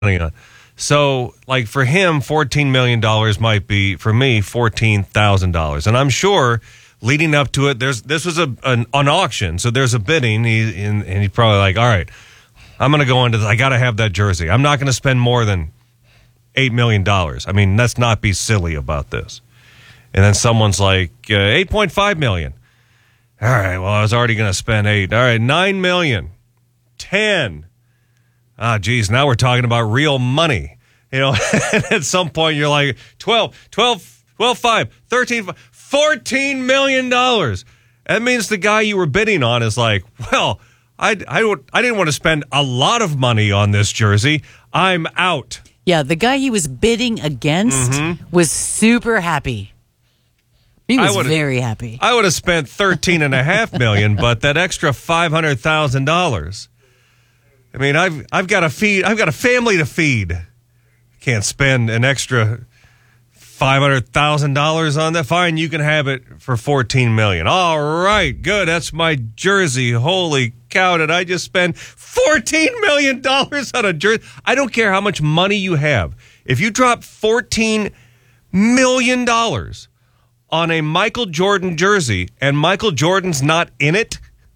on. So, like for him, $14 million might be, for me, $14,000. And I'm sure leading up to it, this was an auction, so there's a bidding, and he's probably like, all right, I'm going to go into this. I got to have that jersey. I'm not going to spend more than $8 million. I mean, let's not be silly about this. And then someone's like, $8.5 million. All right, well, I was already going to spend $8. All right, $9 million. 10. Ah, geez, now we're talking about real money. You know, at some point you're like, 12, 5, 13, $14 million. That means the guy you were bidding on is like, well, I didn't want to spend a lot of money on this jersey. I'm out. Yeah, the guy he was bidding against was super happy. He was very happy. I would have spent $13.5 million, but that extra $500,000. I mean, I've got a family to feed. Can't spend an extra $500,000 on that. Fine, you can have it for $14 million. All right, good. That's my jersey. Holy cow, did I just spend $14 million on a jersey? I don't care how much money you have. If you drop $14 million on a Michael Jordan jersey and Michael Jordan's not in it,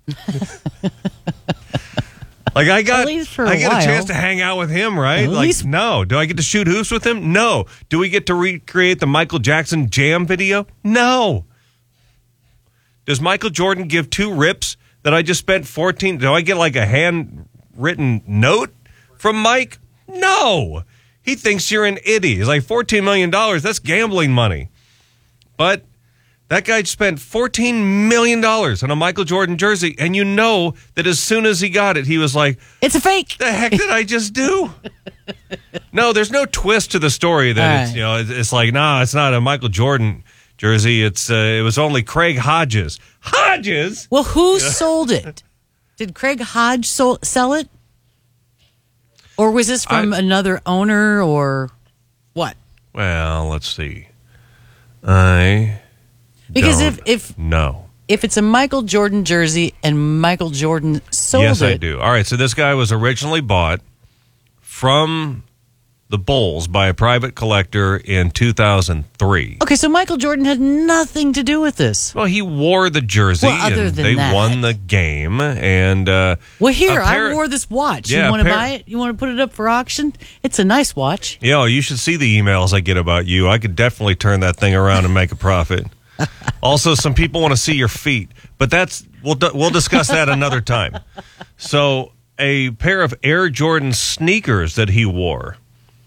like I got a chance to hang out with him, right? No. Do I get to shoot hoops with him? No. Do we get to recreate the Michael Jackson Jam video? No. Does Michael Jordan give 2 rips that I just spent 14? Do I get like a handwritten note from Mike? No. He thinks you're an idiot. He's like, $14 million, that's gambling money. But that guy spent $14 million on a Michael Jordan jersey, and you know that as soon as he got it, he was like, it's a fake. The heck did I just do? No, there's no twist to the story that it's like, nah, it's not a Michael Jordan jersey. It was only Craig Hodges. Hodges? Well, who sold it? Did Craig Hodge sell it? Or was this from another owner or what? Well, let's see. Because if it's a Michael Jordan jersey and Michael Jordan sold it. Yes, I do. All right, so this guy was originally bought from the Bulls by a private collector in 2003. Okay, so Michael Jordan had nothing to do with this. Well, he wore the jersey, other and than they that. won the game. And well, here, I wore this watch. Yeah, you want to buy it? You want to put it up for auction? It's a nice watch. Yeah, you should see the emails I get about you. I could definitely turn that thing around and make a profit. Also, some people want to see your feet, but we'll discuss that another time. So, a pair of Air Jordan sneakers that he wore,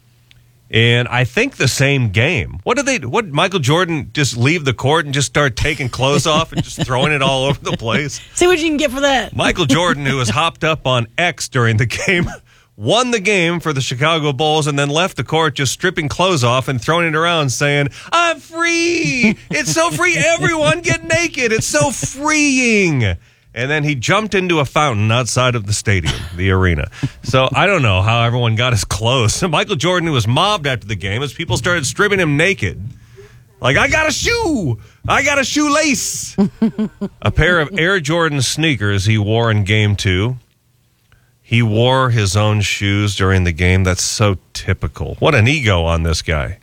and I think the same game. What Michael Jordan just leave the court and just start taking clothes off and just throwing it all over the place? See what you can get for that. Michael Jordan, who was hopped up on X during the game, won the game for the Chicago Bulls and then left the court just stripping clothes off and throwing it around saying, I'm free. It's so free. Everyone get naked. It's so freeing. And then he jumped into a fountain outside of the stadium, the arena. So I don't know how everyone got his clothes. Michael Jordan was mobbed after the game as people started stripping him naked. Like, I got a shoe. I got a shoelace. A pair of Air Jordan sneakers he wore in Game 2. He wore his own shoes during the game. That's so typical. What an ego on this guy.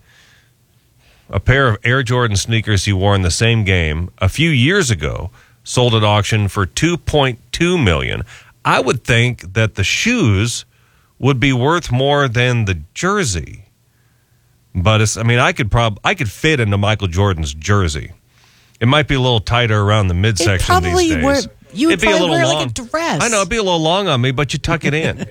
A pair of Air Jordan sneakers he wore in the same game a few years ago sold at auction for $2.2 million. I would think that the shoes would be worth more than the jersey. But I could fit into Michael Jordan's jersey. It might be a little tighter around the midsection these days. You would probably wear like a dress. I know, it'd be a little long on me, but you tuck it in.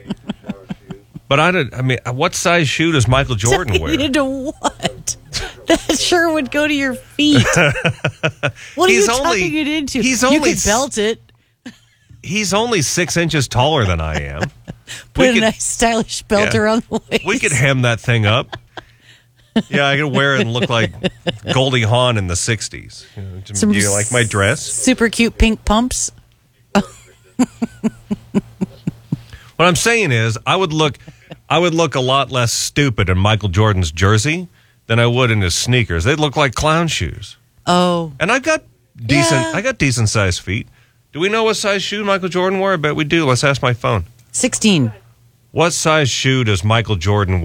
But what size shoe does Michael Jordan wear? Into what? That sure would go to your feet. What are you tucking it into? You could belt it. He's only 6 inches taller than I am. Put a nice stylish belt around the waist. We could hem that thing up. Yeah, I could wear it and look like Goldie Hawn in the 60s. Do you like my dress? Super cute pink pumps. What I'm saying is, I would look a lot less stupid in Michael Jordan's jersey than I would in his sneakers. They'd look like clown shoes. Oh. And I got decent sized feet. Do we know what size shoe Michael Jordan wore? I bet we do. Let's ask my phone. 16. What size shoe does Michael Jordan